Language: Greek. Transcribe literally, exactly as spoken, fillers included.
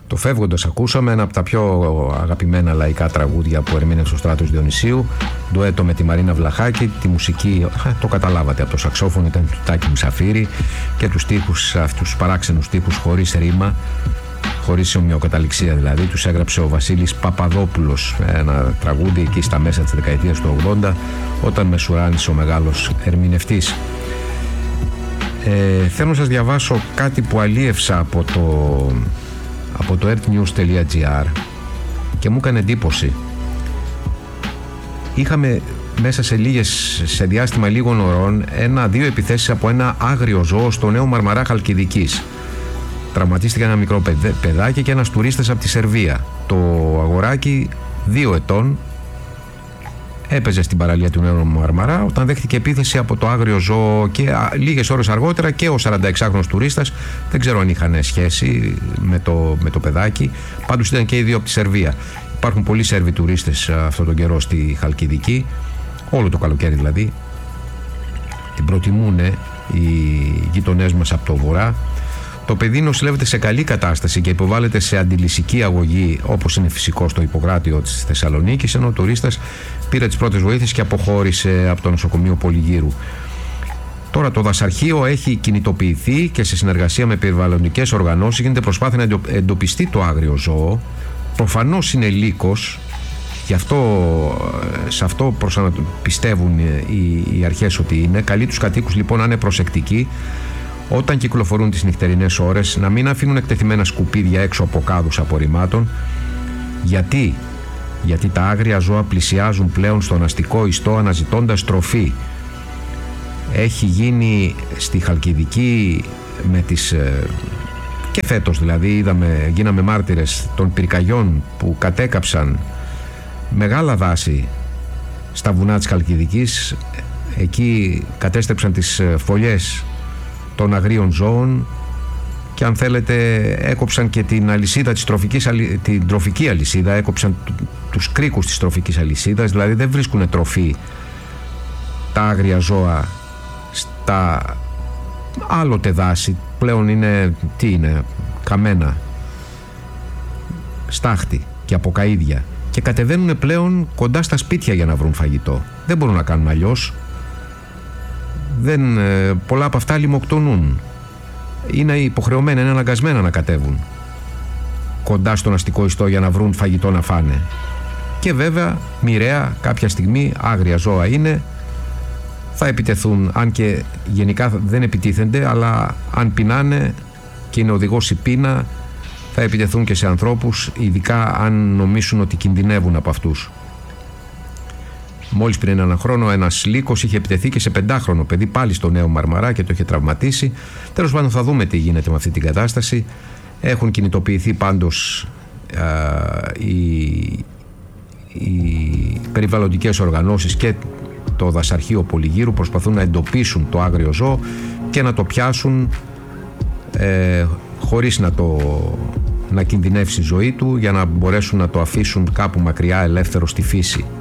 Το «Φεύγοντας» ακούσαμε, ένα από τα πιο αγαπημένα λαϊκά τραγούδια που ερμήνευσε ο Στράτος Διονυσίου, ντουέτο με τη Μαρίνα Βλαχάκη. Τη μουσική, το καταλάβατε, από το σαξόφωνο ήταν του Τάκη Μουσαφίρη, και τους στίχους, αυτούς τους παράξενους στίχους χωρίς ρήμα, χωρίς ομοιοκαταληξία δηλαδή, τους έγραψε ο Βασίλης Παπαδόπουλος, ένα τραγούδι εκεί στα μέσα της δεκαετίας του ογδόντα, όταν μεσουράνησε ο μεγάλος ερμηνευτής. Ε, θέλω να σας διαβάσω κάτι που αλίευσα από το, από το earthnews.gr και μου έκανε εντύπωση. Είχαμε μέσα σε, λίγες, σε διάστημα λίγων ωρών ένα-δύο επιθέσεις από ένα άγριο ζώο στο Νέο Μαρμαρά Χαλκιδικής. Τραυματίστηκε ένα μικρό παιδάκι και ένας τουρίστας από τη Σερβία. Το αγοράκι, δύο ετών, έπαιζε στην παραλία του Νέου Μαρμαρά όταν δέχτηκε επίθεση από το άγριο ζώο, και λίγες ώρες αργότερα και ο σαρανταεξάχρονος τουρίστας, δεν ξέρω αν είχαν σχέση με το, με το παιδάκι, πάντως ήταν και οι δύο από τη Σερβία. Υπάρχουν πολλοί Σέρβοι τουρίστες αυτόν τον καιρό στη Χαλκιδική, όλο το καλοκαίρι δηλαδή. Την προτιμούν οι γειτονές μας από το βορρά. Το παιδί νοσηλεύεται σε καλή κατάσταση και υποβάλλεται σε αντιλυσική αγωγή, όπως είναι φυσικό στο Ιπποκράτιο της Θεσσαλονίκης, ενώ ο τουρίστας πήρε τις πρώτες βοήθειες και αποχώρησε από το νοσοκομείο Πολυγύρου. Τώρα το δασαρχείο έχει κινητοποιηθεί και σε συνεργασία με περιβαλλοντικές οργανώσεις γίνεται προσπάθεια να εντοπιστεί το άγριο ζώο. Προφανώς είναι λύκος, γι' αυτό, σε αυτό προσανα... πιστεύουν οι, οι αρχές ότι είναι. Καλεί τους κατοίκους λοιπόν να είναι προσεκτικοί όταν κυκλοφορούν τις νυχτερινές ώρες, να μην αφήνουν εκτεθειμένα σκουπίδια έξω από κάδους απορριμμάτων. Γιατί? Γιατί τα άγρια ζώα πλησιάζουν πλέον στον αστικό ιστό αναζητώντας τροφή. Έχει γίνει στη Χαλκιδική με τις... και φέτος δηλαδή είδαμε, γίναμε μάρτυρες των πυρκαγιών που κατέκαψαν μεγάλα δάση στα βουνά της Χαλκιδικής. Εκεί κατέστρεψαν τις φωλιές των αγρίων ζώων και, αν θέλετε, έκοψαν και την αλυσίδα της τροφικής, την τροφική αλυσίδα, έκοψαν τους κρίκους της τροφικής αλυσίδας, δηλαδή δεν βρίσκουν τροφή τα άγρια ζώα στα άλλοτε δάση, πλέον είναι, τι είναι, καμένα, στάχτη και αποκαΐδια, και κατεβαίνουν πλέον κοντά στα σπίτια για να βρουν φαγητό. Δεν μπορούν να κάνουν αλλιώς. Δεν, πολλά από αυτά λιμοκτονούν. Είναι υποχρεωμένα, είναι αναγκασμένα να κατέβουν κοντά στον αστικό ιστό για να βρουν φαγητό να φάνε. Και βέβαια μοιραία κάποια στιγμή, άγρια ζώα είναι, θα επιτεθούν, αν και γενικά δεν επιτίθενται, αλλά αν πεινάνε και είναι οδηγός η πείνα, θα επιτεθούν και σε ανθρώπους, ειδικά αν νομίσουν ότι κινδυνεύουν από αυτούς. Μόλις πριν έναν χρόνο ένας λύκος είχε επιτεθεί και σε πεντάχρονο παιδί πάλι στο Νέο Μαρμαρά και το είχε τραυματίσει. Τέλος πάντων, θα δούμε τι γίνεται με αυτή την κατάσταση. Έχουν κινητοποιηθεί πάντως α, οι, οι περιβαλλοντικές οργανώσεις και το δασαρχείο Πολυγύρου, προσπαθούν να εντοπίσουν το άγριο ζώο και να το πιάσουν ε, χωρίς να, το, να κινδυνεύσει η ζωή του, για να μπορέσουν να το αφήσουν κάπου μακριά ελεύθερο στη φύση.